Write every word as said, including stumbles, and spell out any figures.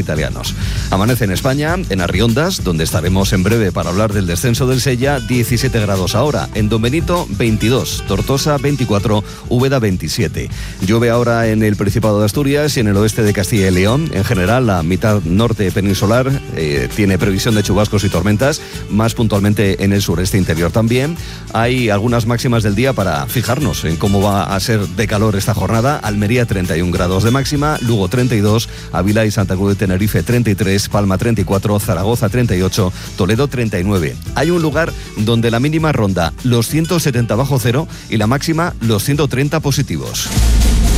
italianos. Amanece en España, en Arriondas, donde estaremos en breve para hablar del descenso del Sella, diecisiete grados ahora. En Don Benito, veintidós. Tortosa, veinticuatro. Úbeda, veintisiete. Llueve ahora en el Principado de Asturias y en el oeste de Castilla y León. En general, la mitad norte peninsular eh, tiene previsión de chubascos y tormentas, más puntualmente en el sureste interior también. Hay algunas máximas del día para fijarnos en cómo va a ser de calor esta jornada. Almería, treinta y un grados de máxima, Lugo, treinta y dos, Ávila y Santa Cruz de Tenerife, treinta y tres, Palma, treinta y cuatro, Zaragoza, treinta y ocho, Toledo, treinta y nueve. Hay un lugar donde la mínima ronda los ciento setenta bajo cero y la máxima los ciento treinta positivos.